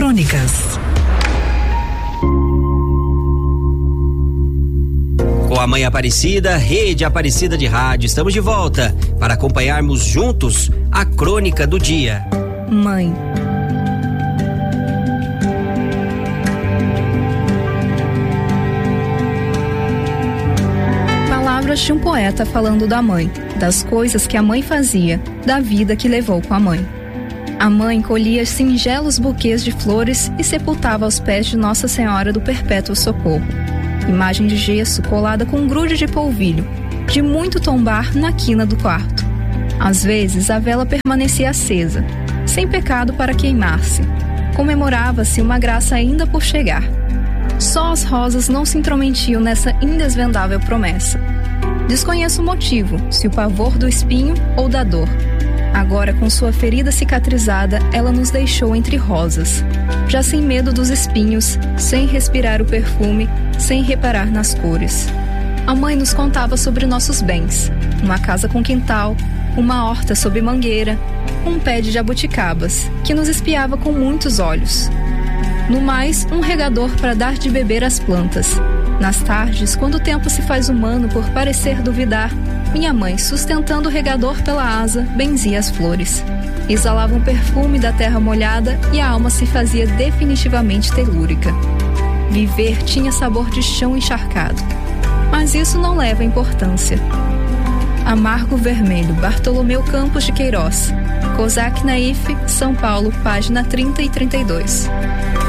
Crônicas. Com a Mãe Aparecida, Rede Aparecida de Rádio, estamos de volta para acompanharmos juntos a crônica do dia. Mãe. Palavras de um poeta falando da mãe, das coisas que a mãe fazia, da vida que levou com a mãe. A mãe colhia singelos buquês de flores e sepultava aos pés de Nossa Senhora do Perpétuo Socorro. Imagem de gesso colada com um grude de polvilho, de muito tombar na quina do quarto. Às vezes a vela permanecia acesa, sem pecado para queimar-se. Comemorava-se uma graça ainda por chegar. Só as rosas não se intrometiam nessa indesvendável promessa. Desconheço o motivo, se o pavor do espinho ou da dor. Agora, com sua ferida cicatrizada, ela nos deixou entre rosas, já sem medo dos espinhos, sem respirar o perfume, sem reparar nas cores. A mãe nos contava sobre nossos bens: uma casa com quintal, uma horta sob mangueira, um pé de jabuticabas, que nos espiava com muitos olhos. No mais, um regador para dar de beber às plantas. Nas tardes, quando o tempo se faz humano por parecer duvidar, minha mãe, sustentando o regador pela asa, benzia as flores. Exalava um perfume da terra molhada e a alma se fazia definitivamente telúrica. Viver tinha sabor de chão encharcado. Mas isso não leva importância. Amargo Vermelho, Bartolomeu Campos de Queiroz. Cosac Naif, São Paulo, página 30 e 32.